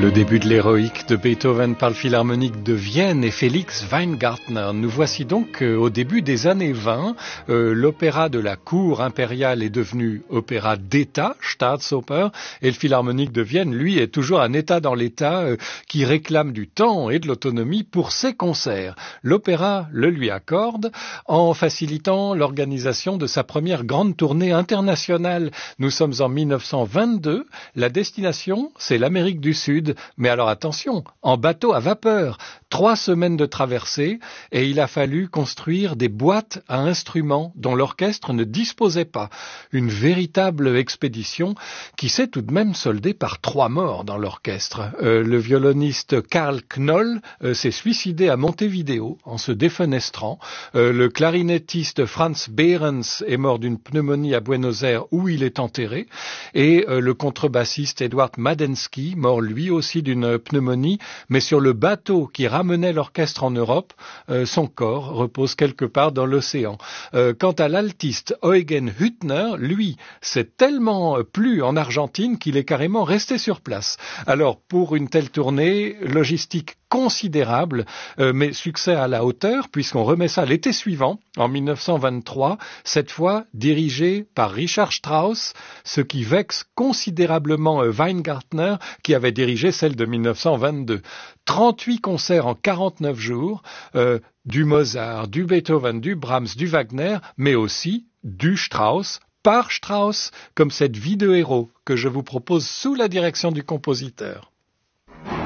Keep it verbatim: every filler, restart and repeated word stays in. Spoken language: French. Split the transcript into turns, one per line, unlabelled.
Le début de l'héroïque de Beethoven par le Philharmonique de Vienne et Félix Weingartner. Nous voici donc euh, au début des années vingt. Euh, l'opéra de la cour impériale est devenu opéra d'État, Staatsoper, et le Philharmonique de Vienne, lui, est toujours un État dans l'État euh, qui réclame du temps et de l'autonomie pour ses concerts. L'opéra le lui accorde en facilitant l'organisation de sa première grande tournée internationale. Nous sommes en mille neuf cent vingt-deux. La destination, c'est l'Amérique du Sud. Mais alors attention, en bateau à vapeur, trois semaines de traversée, et il a fallu construire des boîtes à instruments dont l'orchestre ne disposait pas. Une véritable expédition qui s'est tout de même soldée par trois morts dans l'orchestre. Euh, le violoniste Karl Knoll euh, s'est suicidé à Montevideo en se défenestrant. Euh, le clarinettiste Franz Behrens est mort d'une pneumonie à Buenos Aires où il est enterré. Et euh, le contrebassiste Edward Madensky, mort lui aussi d'une pneumonie, mais sur le bateau qui ramenait l'orchestre en Europe, euh, son corps repose quelque part dans l'océan. Euh, quant à l'altiste Eugen Hüttner, lui, c'est tellement plu en Argentine qu'il est carrément resté sur place. Alors, pour une telle tournée, logistique considérable, euh, mais succès à la hauteur, puisqu'on remet ça l'été suivant, en mille neuf cent vingt-trois, cette fois dirigé par Richard Strauss, ce qui vexe considérablement euh, Weingartner, qui avait dirigé celle de mille neuf cent vingt-deux. trente-huit concerts en quarante-neuf jours, euh, du Mozart, du Beethoven, du Brahms, du Wagner, mais aussi du Strauss, par Strauss, comme cette vie de héros que je vous propose sous la direction du compositeur.